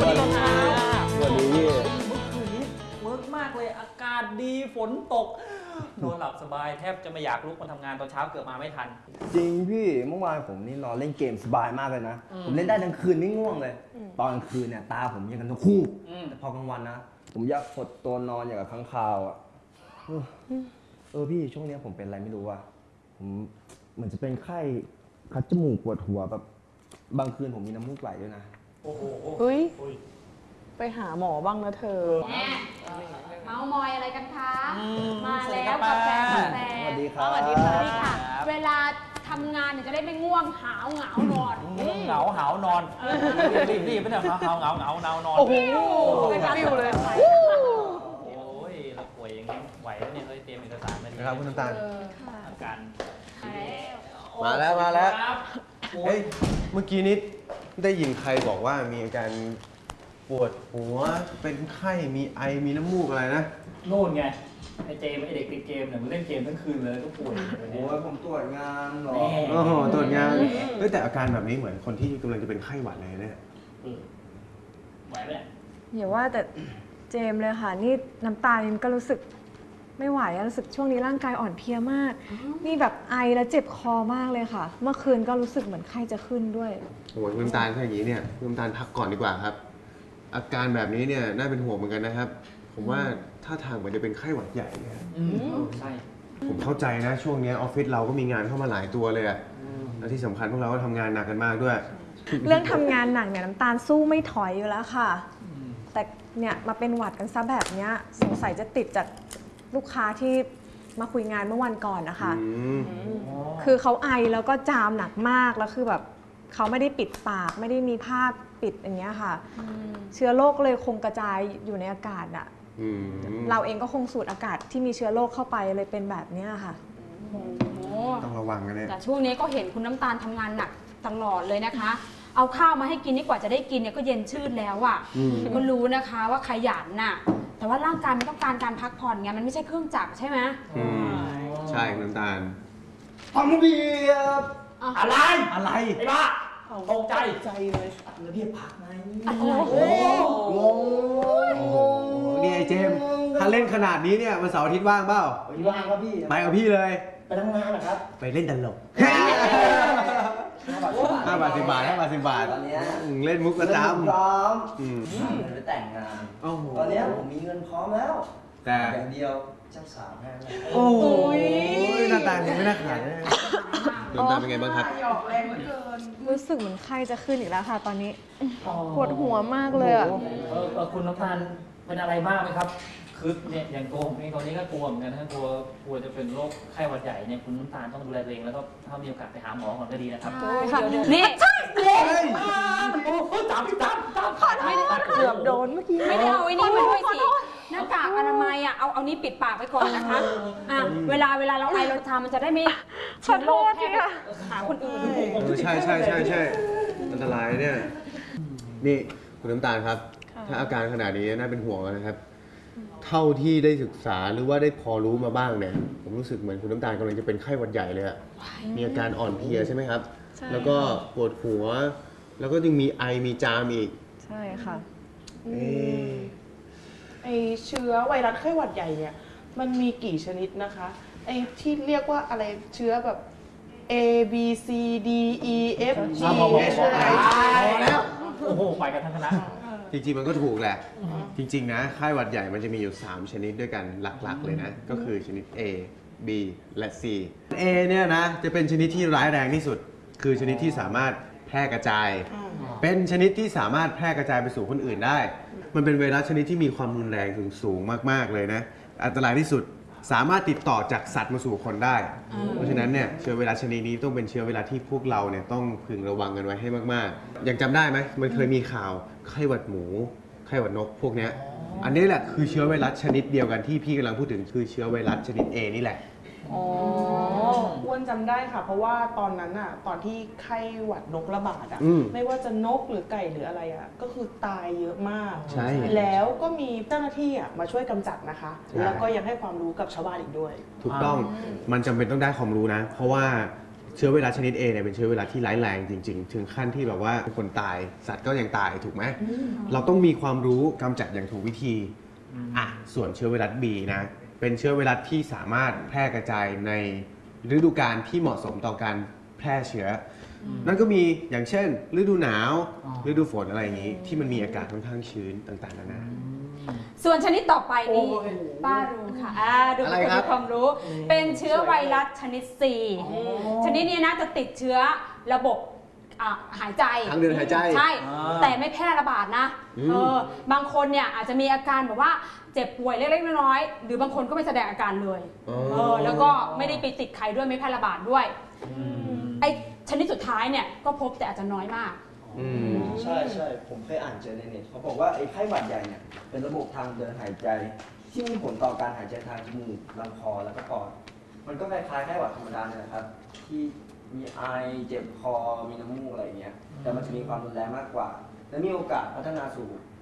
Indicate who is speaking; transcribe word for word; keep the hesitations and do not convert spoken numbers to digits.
Speaker 1: ดีค่ะ
Speaker 2: สวัสดีพี่
Speaker 1: เมื่อคืนนี้เวิร์กมากเลยอากาศดีฝนตกนอนหลับสบายแทบจะไม่อยากลุกมาทำงานตอนเช้าเกือบมาไม่ทัน
Speaker 2: จริงพี่เมื่อวานผมนี่นอนเล่นเกมสบายมากเลยนะผมเล่นได้ทั้งคืนไม่ง่วงเลยตอนกลางคืนเนี่ยตาผมยังกันทั้งคู่แต่พอกลางวันนะผมอยากกดตัวนอนอย่างกับค้างคาวอ่ะเออพี่ช่วงนี้ผมเป็นอะไรไม่รู้อ่ะผมเหมือนจะเป็นไข้คัดจมูกปวดหัวแบบบางคืนผมมีน้ำมูกไหลด้วยนะ
Speaker 1: โอ้โห
Speaker 3: เฮ้ยไปหาหมอบ้างนะเธอ
Speaker 4: แม่เมามอยอะไรกันคะมา
Speaker 1: สวัสดี
Speaker 4: แล้
Speaker 1: คว รับ
Speaker 4: กาแฟ
Speaker 1: ป้า
Speaker 4: กาแฟ
Speaker 2: สวัสดีครับ
Speaker 4: สวัสดีค่ะสวัสดีค่ะ เวลาทำงานเนี่ยจะได้ไม่ง่วงหาวเหงานอน
Speaker 1: เหงาหาวนอนรีบรีบไม่ได้เหงาเหงาเหงาเหงานอน
Speaker 3: โอ้โห
Speaker 4: ฟิวเลย
Speaker 1: โอ้ยเราป่วยอย่างนี้ไหวแล้วเนี่ยเลยเตรียมเอกสารมาดี
Speaker 2: นะครับคุณน้ำตาล
Speaker 1: อาการ
Speaker 2: มาแล้วมาแล้ว
Speaker 5: เฮ้ย เมื่อกี้นี้ได้ยินใครบอกว่ามีอาการปวดหัว เป็นไข้ มีไอ มีน้ำมูกอะไรนะ
Speaker 1: โน่นไงไอเจมไอเด็กติดเกมเนี่ยมันเล่นเกมทั้งคืนเลยก็ป่วย
Speaker 2: โอ้ยผมตรวจงานหรอ
Speaker 5: โอ้โหตรวจงานเฮ้ยแต่อาการแบบนี้เหมือนคนที่กำลังจะเป็นไข้หวัดเลยเนี่ย
Speaker 1: ไหวไหม
Speaker 3: อย่าว่าแต่เจมเลยค่ะนี่น้ำตาลก็รู้สึกไม่ไหวรู้สึกช่วงนี้ร่างกายอ่อนเพลียมากนี่แบบไอแล้วเจ็บคอมากเลยค่ะ เมื่อคืนก็รู้สึกเหมือนไข้จะขึ้นด้วย
Speaker 5: โอ้โหคุณน้ำตาลถ้าอย่างนี้เนี่ยคุณน้ำตาลพักก่อนดีกว่าครับ อาการแบบนี้เนี่ยน่าเป็นห่วงเหมือนกันนะครับ ผมว่าถ้าทางเหมือนจะเป็นไข้หวัดใหญ่เนี่ย
Speaker 1: ใช่
Speaker 5: ผมเข้าใจนะช่วงนี้ออฟฟิศเราก็มีงานเข้ามาหลายตัวเลยอะและที่สำคัญพวกเราก็ทำงานหนักกันมากด้วย
Speaker 3: เรื่องทำงานหนักเนี่ยน้ำตาลสู้ไม่ถอยอยู่แล้วค่ะแต่เนี่ยมาเป็นหวัดกันซะแบบเนี้ยสงสัยจะติดจากลูกค้าที่มาคุยงานเมื่อวันก่อนนะคะคือเขาไอแล้วก็จามหนักมากแล้วคือแบบเขาไม่ได้ปิดปากไม่ได้มีผ้าปิดอย่างเงี้ยค่ะเชื้อโรคเลยคงกระจายอยู่ในอากาศอะเราเองก็คงสูดอากาศที่มีเชื้อโรคเข้าไปเลยเป็นแบบนี้ค่ะ
Speaker 5: ต้องระวังกันเนี่ย
Speaker 4: แต่ช่วงนี้ก็เห็นคุณน้ำตาลทำงานหนักตลอดเลยนะคะ เอาข้าวมาให้กินนี่กว่าจะได้กินเนี่ยก็เย็นชืดแล้วอ่ะก็รู้นะคะว่าขยันน่ะแต่ว่าร่างกายมันต้องการการพักผ่อนไงมันไม่ใช่เครื่องจักรใช่ไหม
Speaker 5: ใช่น้ำตาล
Speaker 2: ทำเบียบ
Speaker 1: อะไร
Speaker 2: อะไร
Speaker 1: ไอ้บ้าตกใจ
Speaker 2: ใจเลยระเบียบพักไง
Speaker 5: โอ้โหนี่ไอ้เจมถ้าเล่นขนาดนี้เนี่ยวันเสาร์อาทิตย์ว่างเปล่า
Speaker 2: ว่างครับพี่
Speaker 5: ไปกับพี่เลย
Speaker 2: ไปทำงานนะครับ
Speaker 5: ไปเล่นตลกห้าบาทสิบบาทห้าบาทสิบบาท
Speaker 2: ตอนนี้
Speaker 5: เล่นมุกประจำ
Speaker 2: พร้อมไปแต่งงานตอนนี้ผมมีเงินพร้อมแล้วแต่อย่างเดียวเจ้าสาวแค่นั้น
Speaker 5: โอ้ยหน้าตายังไม่น่าขายเลยน้ำตาเป็นไงบ้างครับ
Speaker 3: รู้สึกเหมือนไข้จะขึ้นอีกแล้วค่ะตอนนี้ปวดหัวมากเลยอ่ะ
Speaker 1: คุณน้ำตาลเป็นอะไรบ้างไหมครับคือเนี่ยอย่างตัวผมเองตอนนี้ก็กลัวเหมือนกันนะกลัวกลัวจะเป็นโรคไข้หวัดใหญ่เนี่ยคุณน้ำตาลต้องดูแลตัวเองแล้วก็ถ้ามีโอกาสไปหาหมอก่อนก็ดีนะครับ
Speaker 4: นี่
Speaker 3: ใช่เลย
Speaker 1: จำจำจำขอโทษ
Speaker 3: เกือบโดนเมื่อกี้
Speaker 4: ไม่ได้เอาไอ้นี่มาด้วยสิหน้ากากอนามัยอ่ะเอาเอานี้ปิดปากไปก่อนนะคะอ่ะเวลาเวลาเราไอเราทำมันจะได้ไม่
Speaker 3: ขอโทษทีค่ะ
Speaker 4: หาคนอื่น
Speaker 5: ใช่ใช่ใช่ใช่อันตรายเนี่ยนี่คุณน้ำตาลครับถ้าอาการขนาดนี้น่าเป็นห่วงนะครับเท่าที่ได้ศึกษาหรือว่าได้พอรู้มาบ้างเนี่ยผมรู้สึกเหมือนคุณน้ำตาลกำลังจะเป็นไข้หวัดใหญ่เลยอะมีอาการอ่อนเพลียใช่ไหมครับแล้วก็ปวดหัวแล้วก็ยังมีไอมีจามอีก
Speaker 3: ใช่ค่ะ
Speaker 6: ไอเชื้อไวรัสไข้หวัดใหญ่เนี่ยมันมีกี่ชนิดนะคะไอที่เรียกว่าอะไรเชื้อแบบ A B C D E F G H I
Speaker 1: แล้วโอ้โหไปกันทั้งคณะ
Speaker 5: จริงๆมันก็ถูกแหละจริงๆนะไข้หวัดใหญ่มันจะมีอยู่สามชนิดด้วยกันหลักๆเลยนะก็คือชนิด A B และ C A เนี่ยนะจะเป็นชนิดที่ร้ายแรงที่สุดคือชนิดที่สามารถแพร่กระจายเป็นชนิดที่สามารถแพร่กระจายไปสู่คนอื่นได้มันเป็นไวรัสชนิดที่มีความรุนแรงถึงสูงมากๆเลยนะอันตรายที่สุดสามารถติดต่อจากสัตว์มาสู่คนได้เพราะฉะนั้นเนี่ยเชื้อไวรัสชนิดนี้ต้องเป็นเชื้อไวรัสที่พวกเราเนี่ยต้องพึงระวังกันไว้ให้มากๆยังจำได้ไหมมันเคยมีข่าวไข้หวัดหมูไข้หวัดนกพวกนี้อันนี้แหละคือเชื้อไวรัสชนิดเดียวกันที่พี่กำลังพูดถึงคือเชื้อไวรัสชนิด A นี่แหละ
Speaker 6: อ๋ออ้วนจำได้ค่ะเพราะว่าตอนนั้นอะตอนที่ไข้หวัดนกระบาดอะไม่ว่าจะนกหรือไก่หรืออะไรอะก็คือตายเยอะมาก
Speaker 5: ใช่
Speaker 6: แล้วก็มีเจ้าหน้าที่อะมาช่วยกำจัดนะคะแล้วก็ยังให้ความรู้กับชาวบ้านอีกด้วย
Speaker 5: ถูกต้องมันจำเป็นต้องได้ความรู้นะเพราะว่าเชื้อไวรัสชนิด A เนี่ยเป็นเชื้อไวรัสที่ร้ายแรงจริงๆ ถึงขั้นที่แบบว่าคนตายสัตว์ก็ยังตายถูกไหมเราต้องมีความรู้กำจัดอย่างถูกวิธีอ่ะส่วนเชื้อไวรัส B นะเป็นเชื้อไวรัสที่สามารถแพร่กระจายในฤดูกาลที่เหมาะสมต่อการแพร่เชื้ออนั่นก็มีอย่างเช่น ฤดูหนาว
Speaker 1: อ๋อ
Speaker 5: ฤดูฝนอะไรอย่างนี้ ที่มันมีอากาศค่อนข้างชื้นต่างๆนานา
Speaker 4: ส่วนชนิดต่อไปนี่
Speaker 6: โอ้ย
Speaker 4: ป้ารู้ค่ะอ่าดู
Speaker 5: อะไร
Speaker 4: เป็นคน
Speaker 5: ครับ
Speaker 4: มีความรู้ เป็นเชื้อไวรัสชนิด C ชนิดนี้นะจะติดเชื้อระบบอ่ะหายใจ
Speaker 5: ทางเดินหายใจ
Speaker 4: ใช่
Speaker 1: อ่า
Speaker 4: แต่ไม่แพร่ระบาดนะ
Speaker 5: อืม
Speaker 4: เออบางคนเนี่ยอาจจะมีอาการแบบว่าเจ็บป่วยเล็กๆน้อยๆหรือบางคนก็ไม่แสดงอาการเลยเออแล้วก็ไม่ได้ไปติดใครด้วยไม่แพร่ระบาดด้วยไอชนิดสุดท้ายเนี่ยก็พบแต่อาจจะน้อยมาก
Speaker 5: อืม
Speaker 2: ใช่ใช่ผมเคยอ่านเจอในเน็ตเขาบอกว่าไอ้ไข้หวัดใหญ่เนี่ยเป็นระบบทางเดินหายใจ ที่มีผลต่อการหายใจทางจมูกลำคอแล้วก็ปอดมันก็คล้ายๆไข้หวัดธรรมดาเนี่ยแหละครับ ที่มีไอเจ็บคอมีน้ำมูกอะไรอย่างเงี้ยแต่มันจะมีความรุนแรงมากกว่า และมีโอกาสพัฒนาสู่